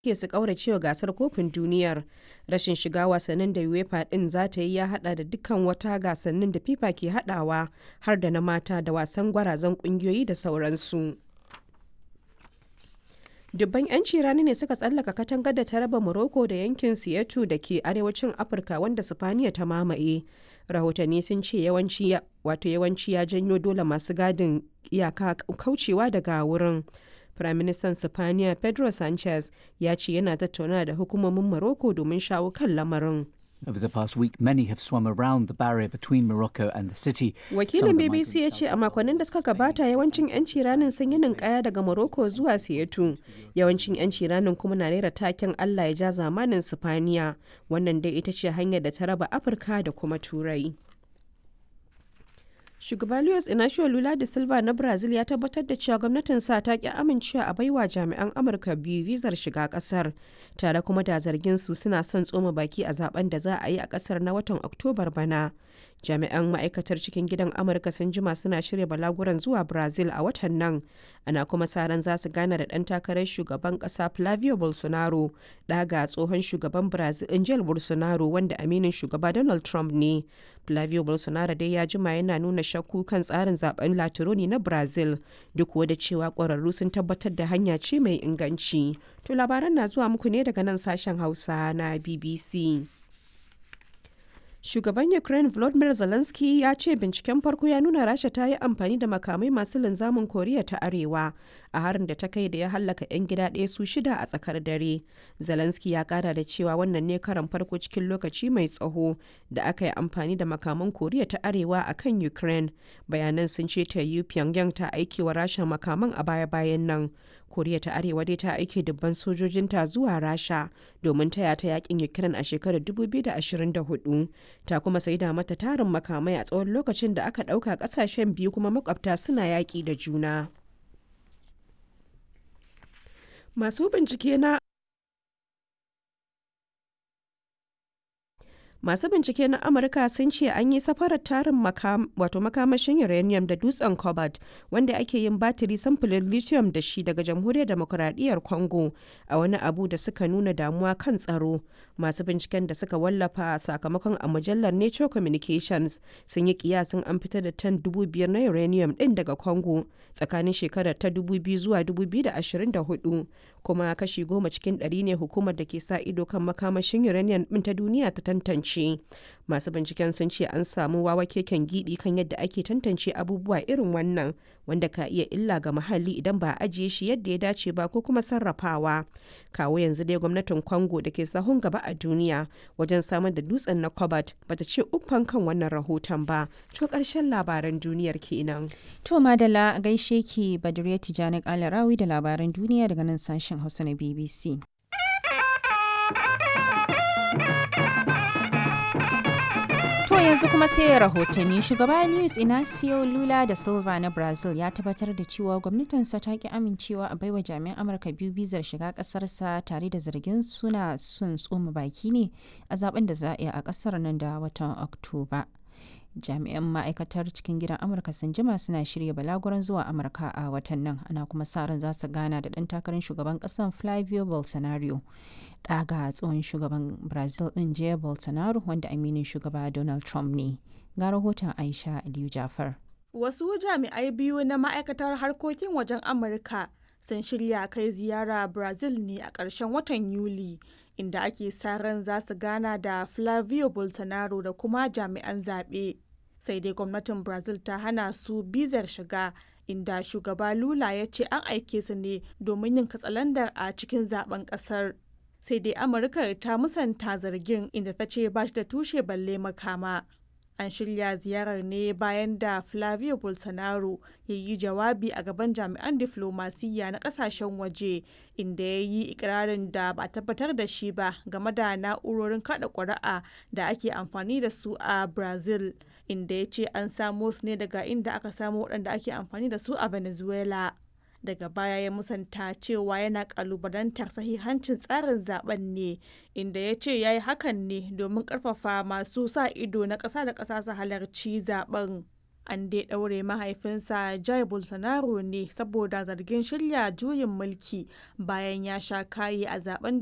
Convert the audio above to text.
ke su kauracewa gasar kofin duniyar. Rashin shiga wasannin da UEFA din za ta yi ya hada da dukkan wata gasannin da FIFA ke hadawa har da na mata da wasan gwarazan kungiyoyi da sauransu. Dubban 'yanci rani ne suka tsallaka katangar da ta raba Morocco da yankin Siyatu da ke arewacin Afirka wanda Sifaniya ta mamaye. Rahotanni sun ce yawanci ya janyo dole masu gadin iyaka kaucewa daga wurin. Firaministan Sifaniya Pedro Sanchez ya ce yana tattauna da hukumomin Morocco domin shawo kan lamarin. Over the past week, many have swum around the barrier between Morocco and the city. Wakilin BBC ya ce a makonnin da suka gabata yawancin 'yanci ranin sun yi ninkaya daga Morocco zuwa Siyatu. Yawancin 'yanci ranin kuma na rera taken Allah ya ja zamanin Sifaniya. Wannan dai ita ce hanyar da ta raba Afirka da kuma Turai. Shugaba Luiz Inacio Lula da Silva na Brazil ya tabbatar da cewa gwamnatinsa ta ki amincewa a baiwa jami'an Amurka biyu vizar shiga kasar, tare kuma da zargin su suna son tsoma baki a zaben da za a yi a kasar na watan Oktobar bana. Jami'an ma'aikatar cikin gidan Amurka sun jima suna shirya balaguran zuwa Brazil a watan nan. Ana kuma sa ran za su gana da ɗan takarar shugaban ƙasa Flavio Bolsonaro, ɗaga tsohon shugaban Brazil Jair Bolsonaro wanda aminin shugaba Donald Trump ne. Flavio Bolsonaro dai ya jima yana nuna shakku kan tsarin zaben Latironi na Brazil, duk da cewa ƙwararru sun tabbatar da hanya ce mai inganci. To labaran na zuwa muku ne daga nan sashen Hausa na BBC. Shugaban Ukraine Volodymyr Zelensky ya ce binciken farko ya nuna Rasha ta yi amfani da makamai masu linzamin Koriya ta Arewa a harin da ta kai da ya hallaka 'yan gida ɗaya su 6 a tsakar dare. Zelensky ya kara da cewa wannan ne karan farko cikin lokaci mai tsaho da aka yi amfani da makaman Koriya ta Arewa a kan Ukraine. Bayanan sun ce ta yi Pyongyang ta aiki wa Rasha makaman a baya-bayan nan. Koriya ta Arewa dai ta aike dubban sojojinta zuwa Rasha domin taya ta yakin Ukraine a shekarar 2024. Ta kuma saida mata tarin makamai a tsawon lokacin da aka ɗauka ƙasashen biyu kuma makwabta suna yaƙi da juna. Masu bincike na Amurka sun ce an yi safarar tarin makamashin uranium da dutsen cobalt wanda ake yin batiri samfurin lithium da shi daga jamhuriyar demokuraɗiyyar Congo a wani abu da suka nuna damuwa kan tsaro. Masu binciken da suka wallafa sakamakon a mujallar Nature Communications sun yi kiyasin an fitar da tan 5,000 na uranium ɗin daga Congo tsakanin shekarar ta 2000 zuwa 2024, kuma kashi 10 cikin 100 ne hukumar da ke sa ido kan makamashin uranium ɗin ta duniya ta tantance. Masu binciken sun ce an samu wawa keken gibi kan yadda ake tantance abubuwa irin wannan, wanda ka iya illa ga muhalli idan ba a ajiye shi yadda ya dace ba ko kuma sarrafawa. Kawo yanzu dai gwamnatin Congo da ke sahun gaba a duniya wajen samar da dutsen na cobalt bata ce uffan kan wannan rahoton ba. To karshen labaran duniyar kenan. To madalla gaishe ki Badriya Tijani Kalarawi da labaran duniya daga nan sashen Hausa na BBC. Yanzu kuma sai rahotanni. Shugaba Luiz Inacio Lula da Silva na Brazil ya tabbatar da cewa gwamnatinsa ta ki amincewa a baiwa jami'an Amurka biyu bizar shiga kasarsa tare da zargin suna sun tsoma baki ne a zaben da za a yi a kasar nan da watan Oktoba. Jami'an ma'aikatar cikin gidan Amurka sun jima suna shirya balaguran zuwa Amurka a watan nan, ana kuma sa ran za su gana da ɗan takarar shugaban ƙasar Flavio Bolsonaro, ɗaga tsohon shugaban Brazil ɗin Jair Bolsonaro wanda aminin shugaba Donald Trump ne. Ga rahoton Aisha Aliyu Jafar. Wasu jami'ai biyu na ma'aikatar harkokin wajen Amurka sun shirya kai ziyara Brazil ne a ƙarshen watan Yuli, inda ake sa ran za su gana da Flavio Bolsonaro da kuma jami'an zaɓe. Sai dai gwamnatin Brazil ta hana su bizar shiga, inda shugaba Lula ya ce an aike su ne domin yin katsalandar a cikin zaben ƙasar. Sai dai Amurka ta musanta zargin, inda ta ce ba shi da tushe balle makama. An shirya ziyarar ne bayan da Flavio Bolsonaro ya yi jawabi a gaban jami'an diflomasiyya na kasashen waje, inda ya yi ikirarin da ba tabbatar da shi ba game da na'urorin kada ƙuri'a da ake amfani da su a Brazil, inda ya ce an samo su ne daga inda aka samo waɗanda ake amfani da su a Venezuela. Daga baya ya musanta cewa yana kalubalantar sahihancin tsarin zaben ne, inda ya ce ya yi hakan ne domin karfafa masu sa ido na ƙasa da ƙasa su halarci zaben. An dai ɗaure mahaifinsa Jair Bolsonaro ne saboda zargin shirya juyin mulki bayan ya sha kayi a zaben